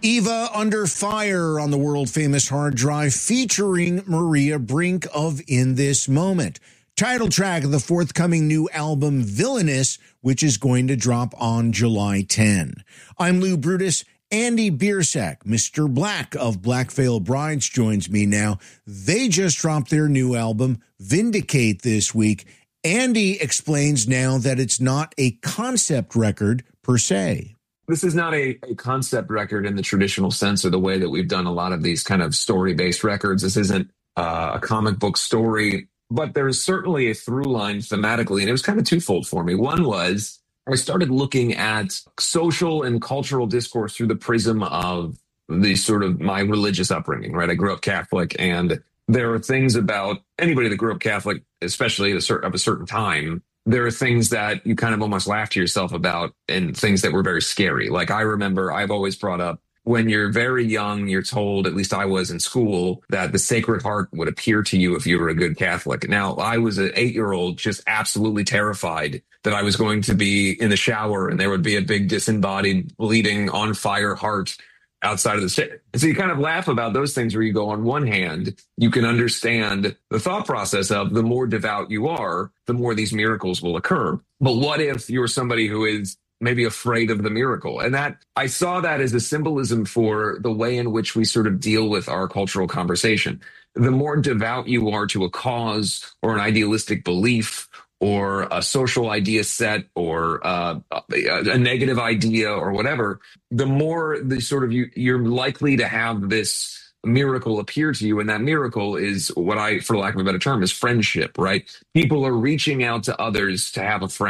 Eva Under Fire on the world-famous hard drive featuring Maria Brink of In This Moment. Title track of the forthcoming new album Villainous, which is going to drop on July 10. I'm Lou Brutus. Andy Biersack, Mr. Black of Black Veil Brides, joins me now. They just dropped their new album, Vindicate, this week. Andy explains now that it's not a concept record per se. This is not a concept record in the traditional sense or the way that we've done a lot of these kind of story-based records. This isn't a comic book story, but there is certainly a through line thematically, and it was kind of twofold for me. One was I started looking at social and cultural discourse through the prism of the sort of my religious upbringing, right? I grew up Catholic, and there are things about anybody that grew up Catholic, especially at a certain time. There are things that you kind of almost laugh to yourself about and things that were very scary. Like I remember I've always brought up when you're very young, you're told, at least I was in school, that the Sacred Heart would appear to you if you were a good Catholic. Now, I was an 8-year-old just absolutely terrified that I was going to be in the shower and there would be a big disembodied, bleeding, on fire heart outside of the state. And so you kind of laugh about those things where you go, on one hand, you can understand the thought process of the more devout you are, the more these miracles will occur. But what if you're somebody who is maybe afraid of the miracle? And that I saw that as a symbolism for the way in which we sort of deal with our cultural conversation. The more devout you are to a cause or an idealistic belief or a social idea set or a negative idea or whatever, the more the sort of you're likely to have this miracle appear to you. And that miracle is what I, for lack of a better term, is friendship, right? People are reaching out to others to have a friend.